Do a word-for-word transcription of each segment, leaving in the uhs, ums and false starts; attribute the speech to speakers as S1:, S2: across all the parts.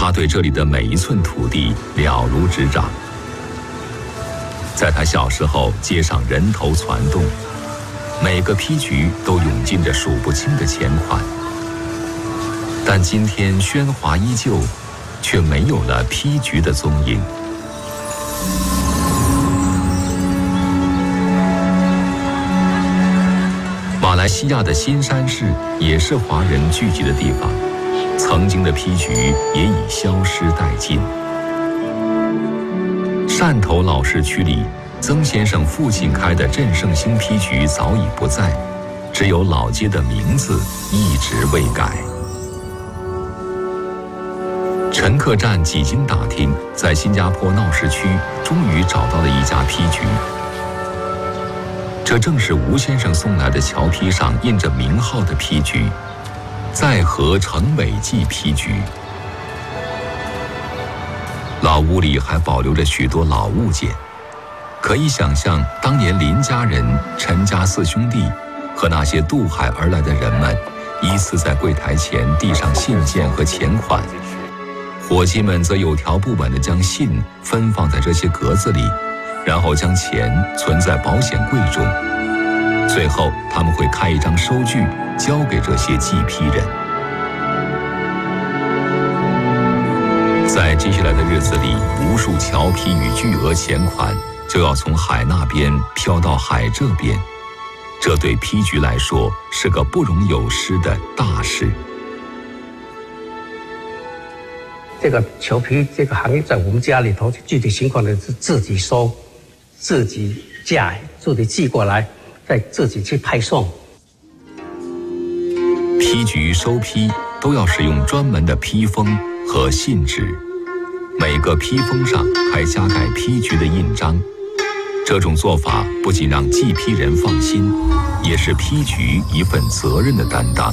S1: 他对这里的每一寸土地了如指掌。在他小时候，街上人头攒动，每个批局都涌进着数不清的钱款。但今天喧哗依旧，却没有了批局的踪影。马来西亚的新山市也是华人聚集的地方，曾经的批局也已消失殆尽。汕头老市区里，曾先生父亲开的振盛兴批局早已不在，只有老街的名字一直未改。陈客栈几经打听，在新加坡闹市区终于找到了一家批局。这正是吴先生送来的侨批上印着名号的批局，在河城尾记批局。老屋里还保留着许多老物件，可以想象当年林家人、陈家四兄弟和那些渡海而来的人们，依次在柜台前递上信件和钱款。伙计们则有条不紊地将信分放在这些格子里，然后将钱存在保险柜中。最后他们会开一张收据交给这些寄批人。在接下来的日子里，无数侨批与巨额钱款就要从海那边飘到海这边，这对批局来说是个不容有失的大事。
S2: 这个侨批这个行业在我们家里头具体情况呢是自己收、自己架、自己寄过来，再自己去派送。
S1: 批局收批都要使用专门的批封和信纸，每个批封上还加盖批局的印章。这种做法不仅让寄批人放心，也是批局一份责任的担当。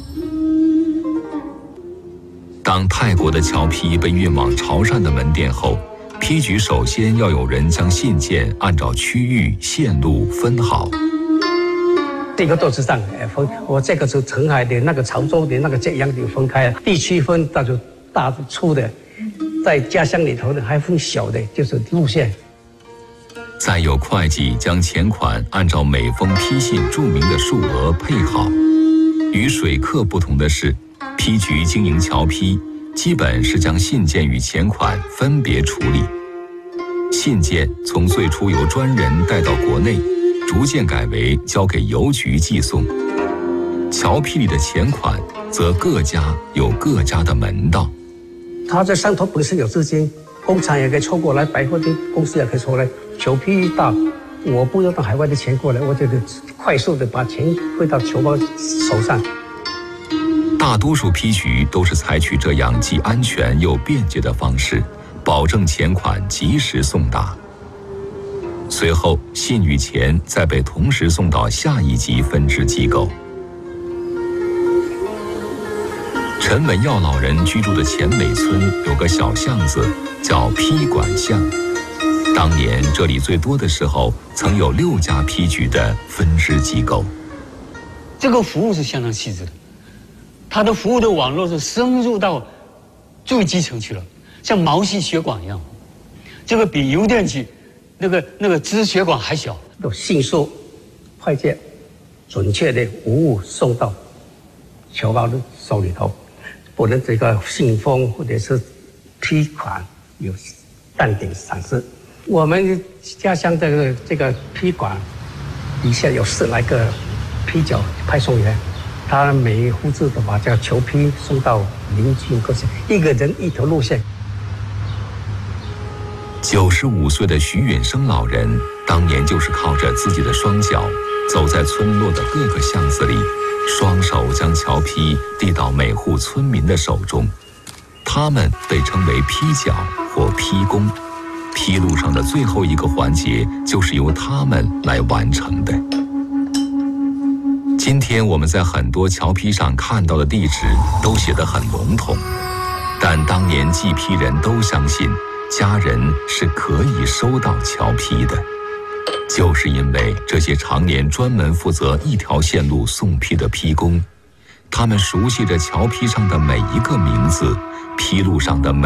S1: 当泰国的侨批被运往潮汕的门店后，批局首先要有人将信件按照区域线路分好。
S2: 这个都是这样分，我这个是澄海的，那个潮州的，那个这样就分开了。地区分那就大粗的，在家乡里头的还分小的，就是路线。
S1: 再有会计将钱款按照每封批信注明的数额配好。与水客不同的是，批局经营侨批，基本是将信件与钱款分别处理。信件从最初由专人带到国内，逐渐改为交给邮局寄送。侨批里的钱款则各家有各家的门道。
S2: 他在汕头本身有资金，工厂也可以抽过来，百货的公司也可以抽来。侨批大，我不要到海外的钱过来，我就快速的把钱汇到侨胞手上。
S1: 大多数批局都是采取这样既安全又便捷的方式，保证钱款及时送达。随后，信与钱再被同时送到下一级分支机构。陈文耀老人居住的前美村有个小巷子，叫批管巷。当年这里最多的时候，曾有六家批局的分支机构。
S3: 这个服务是相当细致的，它的服务的网络是深入到最基层去了，像毛细血管一样。这个比邮电局那个那个支血管还小，
S2: 都迅速、快捷、准确的无误送到侨胞的手里头，不能这个信封或者是批款有淡点闪失。我们家乡这个这个批管底下有十来个批角派送员，他每一户次都把这个侨批送到邻居各县，一个人一条路线。
S1: 九十五岁的徐允生老人，当年就是靠着自己的双脚，走在村落的各个巷子里，双手将侨批递到每户村民的手中。他们被称为批角或批工，批路上的最后一个环节就是由他们来完成的。今天我们在很多侨批上看到的地址都写得很笼统，但当年寄批人都相信家人是可以收到侨批的，就是因为这些常年专门负责一条线路送批的批工，他们熟悉着侨批上的每一个名字，批路上的每